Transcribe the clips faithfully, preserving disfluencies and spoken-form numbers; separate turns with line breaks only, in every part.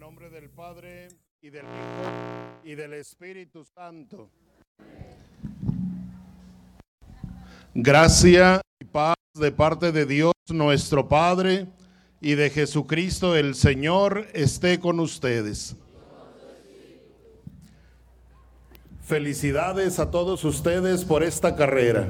nombre del Padre, y del Hijo, y del Espíritu Santo. Gracia y paz de parte de Dios nuestro Padre y de Jesucristo el Señor esté con ustedes. Felicidades a todos ustedes por esta carrera.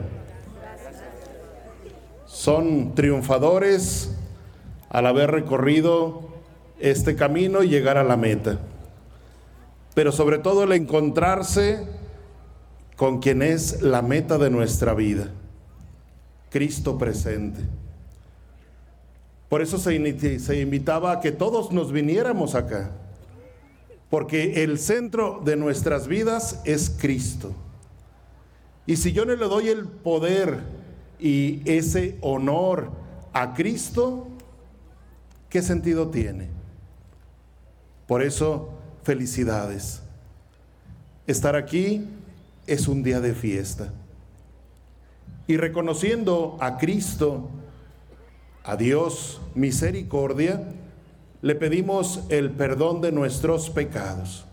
Son triunfadores al haber recorrido este camino y llegar a la meta. Pero sobre todo el encontrarse con quien es la meta de nuestra vida, Cristo presente. Por eso se, se invitaba a que todos nos viniéramos acá, porque el centro de nuestras vidas es Cristo. Y si yo no le doy el poder y ese honor a Cristo, ¿qué sentido tiene? Por eso, felicidades. Estar aquí es un día de fiesta. Y reconociendo a Cristo, a Dios, misericordia, le pedimos el perdón de nuestros pecados.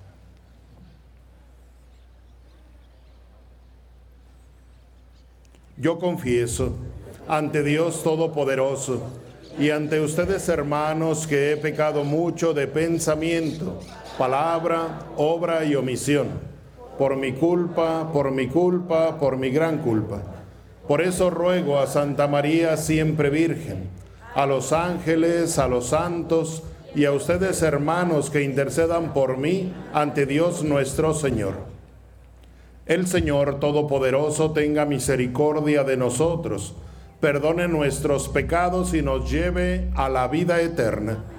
Yo confieso ante Dios Todopoderoso y ante ustedes, hermanos, que he pecado mucho de pensamiento, palabra, obra y omisión, por mi culpa, por mi culpa, por mi gran culpa. Por eso ruego a Santa María siempre Virgen, a los ángeles, a los santos y a ustedes, hermanos, que intercedan por mí ante Dios nuestro Señor. El Señor Todopoderoso tenga misericordia de nosotros, perdone nuestros pecados y nos lleve a la vida eterna.